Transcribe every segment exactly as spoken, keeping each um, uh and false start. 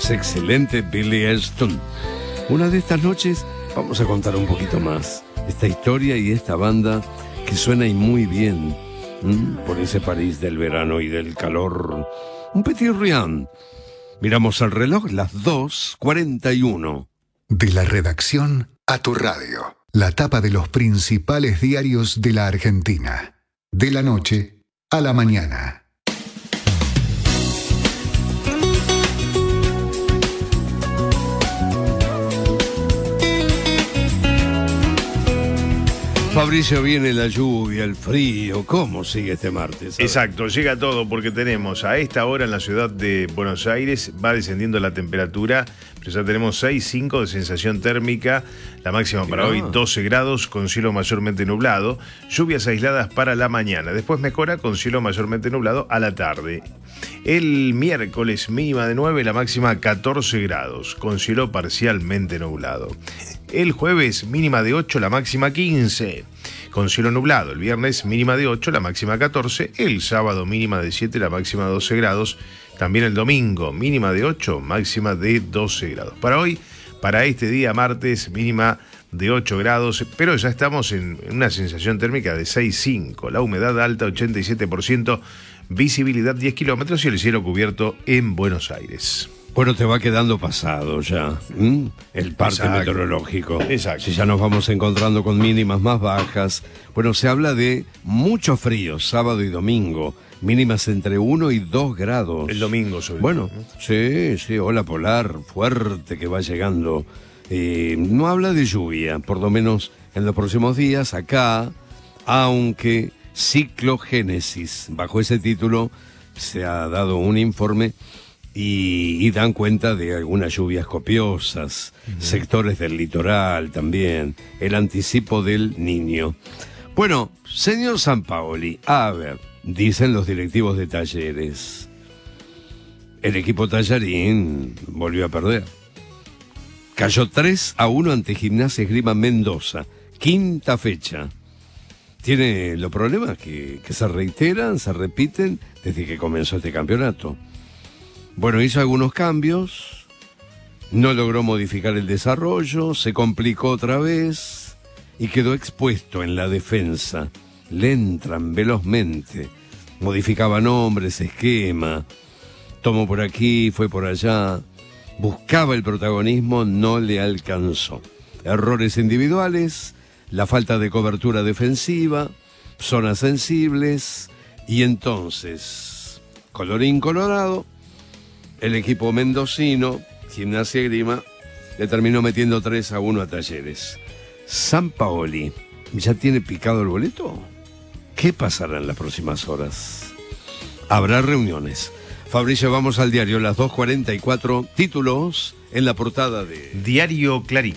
es excelente Billy Elston. Una de estas noches vamos a contar un poquito más esta historia y esta banda que suena y muy bien ¿m? Por ese París del verano y del calor. Un petit rien. Miramos el reloj, las dos cuarenta y uno. De la redacción a tu radio. La tapa de los principales diarios de la Argentina. De la noche a la mañana. Fabricio, viene la lluvia, el frío. ¿Cómo sigue este martes? Exacto, llega todo porque tenemos a esta hora en la ciudad de Buenos Aires, va descendiendo la temperatura, pero ya tenemos seis, cinco de sensación térmica, la máxima para hoy doce grados con cielo mayormente nublado, lluvias aisladas para la mañana, después mejora con cielo mayormente nublado a la tarde. El miércoles mínima de nueve, la máxima catorce grados, con cielo parcialmente nublado. El jueves mínima de ocho, la máxima quince, con cielo nublado. El viernes mínima de ocho, la máxima catorce. El sábado mínima de siete, la máxima doce grados. También el domingo mínima de ocho, máxima de doce grados. Para hoy, para este día martes, mínima de ocho grados, pero ya estamos en una sensación térmica de seis, cinco. La humedad alta ochenta y siete por ciento, visibilidad diez kilómetros y el cielo cubierto en Buenos Aires. Bueno, te va quedando pasado ya ¿m? el parte Exacto. meteorológico. Exacto. Si ya nos vamos encontrando con mínimas más bajas. Bueno, se habla de mucho frío sábado y domingo. Mínimas entre uno y dos grados. El domingo sobre Bueno, todo, ¿no? sí, sí, ola polar fuerte que va llegando. Eh, no habla de lluvia, por lo menos en los próximos días acá, aunque Ciclogénesis, bajo ese título se ha dado un informe y, y dan cuenta de algunas lluvias copiosas, uh-huh. sectores del litoral también, el anticipo del Niño. Bueno, señor Sampaoli, a ver, dicen los directivos de Talleres, el equipo Tallarín volvió a perder. Cayó tres a uno ante Gimnasia Esgrima Mendoza, quinta fecha. Tiene los problemas que, que se reiteran, se repiten desde que comenzó este campeonato. Bueno, hizo algunos cambios, no logró modificar el desarrollo, se complicó otra vez y quedó expuesto en la defensa. Le entran velozmente, modificaba nombres, esquema, tomó por aquí, fue por allá, buscaba el protagonismo, no le alcanzó. Errores individuales, la falta de cobertura defensiva, zonas sensibles, y entonces, colorín colorado, el equipo mendocino, Gimnasia Esgrima, le terminó metiendo tres a uno a Talleres. Sampaoli, ¿ya tiene picado el boleto? ¿Qué pasará en las próximas horas? Habrá reuniones. Fabricio, vamos al diario, las dos cuarenta y cuatro, títulos en la portada de Diario Clarín.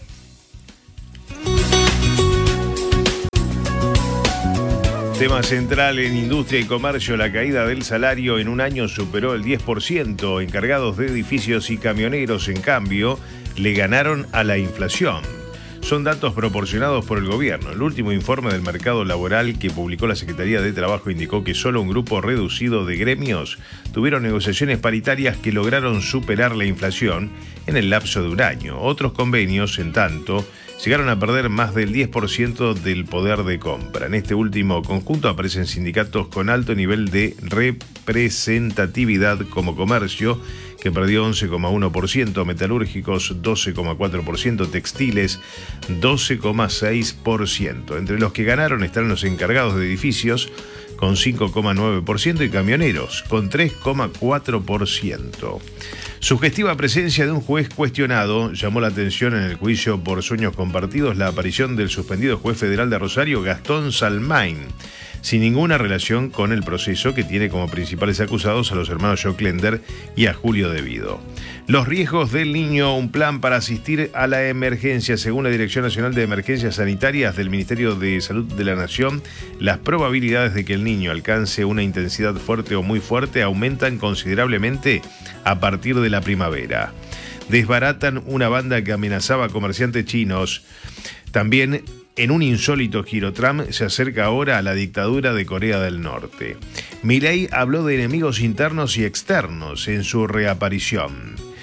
Tema central en industria y comercio, la caída del salario en un año superó el diez por ciento. Encargados de edificios y camioneros, en cambio, le ganaron a la inflación. Son datos proporcionados por el gobierno. El último informe del mercado laboral que publicó la Secretaría de Trabajo indicó que solo un grupo reducido de gremios tuvieron negociaciones paritarias que lograron superar la inflación en el lapso de un año. Otros convenios, en tanto, llegaron a perder más del diez por ciento del poder de compra. En este último conjunto aparecen sindicatos con alto nivel de representatividad como comercio, que perdió once coma uno por ciento, metalúrgicos doce coma cuatro por ciento, textiles doce coma seis por ciento. Entre los que ganaron están los encargados de edificios con cinco coma nueve por ciento y camioneros con tres coma cuatro por ciento. Sugestiva presencia de un juez cuestionado llamó la atención en el juicio por sueños compartidos la aparición del suspendido juez federal de Rosario, Gastón Salmain, sin ninguna relación con el proceso que tiene como principales acusados a los hermanos Joclender y a Julio Devido. Los riesgos del niño, un plan para asistir a la emergencia. Según la Dirección Nacional de Emergencias Sanitarias del Ministerio de Salud de la Nación, las probabilidades de que el niño alcance una intensidad fuerte o muy fuerte aumentan considerablemente a partir de la primavera. Desbaratan una banda que amenazaba a comerciantes chinos. También, en un insólito giro, Trump se acerca ahora a la dictadura de Corea del Norte. Milei habló de enemigos internos y externos en su reaparición.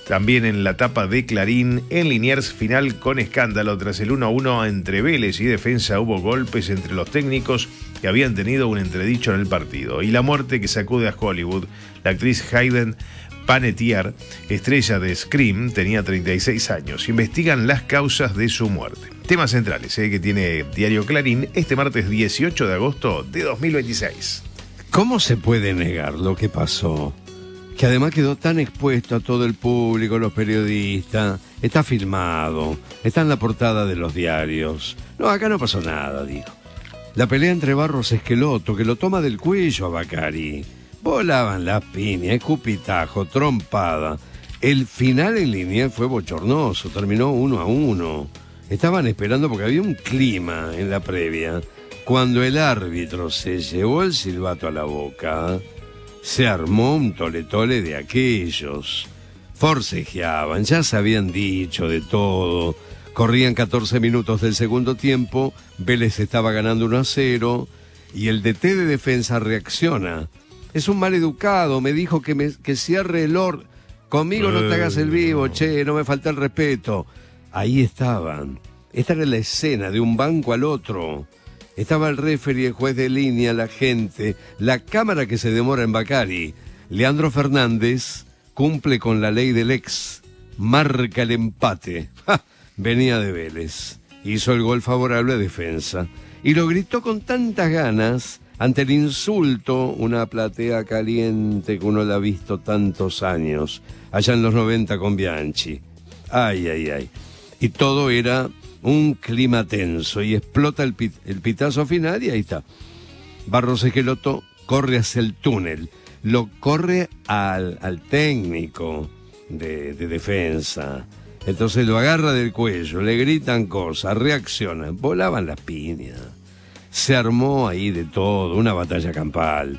También en la tapa de Clarín, en Liniers final con escándalo. Tras el uno a uno entre Vélez y Defensa hubo golpes entre los técnicos que habían tenido un entredicho en el partido. Y la muerte que sacude a Hollywood. La actriz Hayden Panettiere, estrella de Scream, tenía treinta y seis años. Investigan las causas de su muerte. Temas centrales ¿eh? que tiene Diario Clarín este martes dieciocho de agosto de dos mil veintiséis. ¿Cómo se puede negar lo que pasó? Que además quedó tan expuesto a todo el público, los periodistas, está filmado, está en la portada de los diarios. No, acá no pasó nada, dijo. La pelea entre Barros Esqueloto, que lo toma del cuello a Bacari. Volaban las piñas, escupitajo, trompada. El final en línea fue bochornoso, terminó uno a uno. Estaban esperando porque había un clima en la previa. Cuando el árbitro se llevó el silbato a la boca, se armó un tole-tole de aquellos. Forcejeaban, ya se habían dicho de todo. Corrían catorce minutos del segundo tiempo, Vélez estaba ganando uno a cero y el D T de Defensa reacciona. Es un maleducado, me dijo que, me, que cierre el or... Conmigo no te hagas el vivo, che, no me falta el respeto. Ahí estaban. Esta era la escena de un banco al otro. Estaba el referee, el juez de línea, la gente, la cámara que se demora en Bacari. Leandro Fernández cumple con la ley del ex. Marca el empate. ¡Ja! Venía de Vélez. Hizo el gol favorable a Defensa. Y lo gritó con tantas ganas ante el insulto, una platea caliente que uno la ha visto tantos años, allá en los noventa con Bianchi. Ay, ay, ay. Y todo era un clima tenso y explota el, pit, el pitazo final y ahí está. Barros Esqueloto corre hacia el túnel, lo corre al, al técnico de, de Defensa. Entonces lo agarra del cuello, le gritan cosas, reaccionan, volaban las piñas. Se armó ahí de todo, una batalla campal.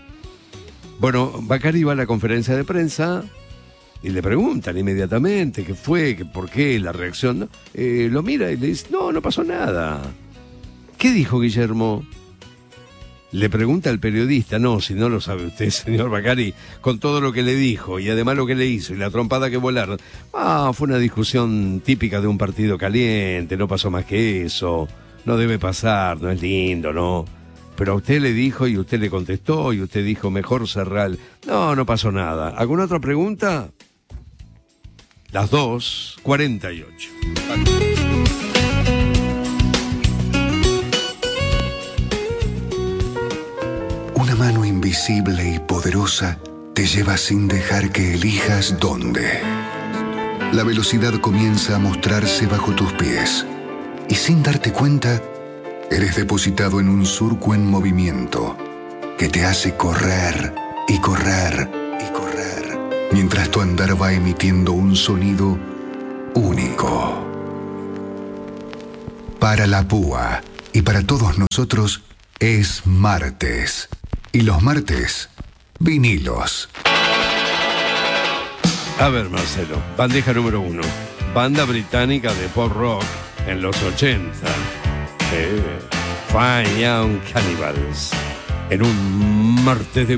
Bueno, Bacari va a la conferencia de prensa y le preguntan inmediatamente qué fue, qué, por qué, la reacción. ¿No? Eh, lo mira y le dice, no, no pasó nada. ¿Qué dijo Guillermo? Le pregunta al periodista, no, si no lo sabe usted, señor Bacari, con todo lo que le dijo y además lo que le hizo y la trompada que volaron. Ah, fue una discusión típica de un partido caliente, no pasó más que eso. No debe pasar, no es lindo, ¿no? Pero a usted le dijo y usted le contestó y usted dijo, mejor cerrar. No, no pasó nada. ¿Alguna otra pregunta? Las dos, cuarenta y ocho. Una mano invisible y poderosa te lleva sin dejar que elijas dónde. La velocidad comienza a mostrarse bajo tus pies. Y sin darte cuenta, eres depositado en un surco en movimiento que te hace correr y correr y correr, mientras tu andar va emitiendo un sonido único. Para la púa y para todos nosotros es martes. Y los martes, vinilos. A ver, Marcelo, bandeja número uno. Banda británica de pop rock en los ochenta. Eh, Fine Young Cannibals. En un martes de